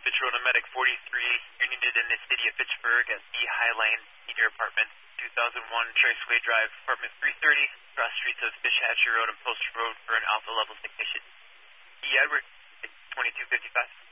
Fitch Road on Medic 43. You're needed in the city of Fitchburg at the Highline Senior Apartment, 2001 Traceway Drive, Apartment 330, cross streets of Fish Hatchery Road and Post Road for an Alpha Level technician. E. Edward, 2255.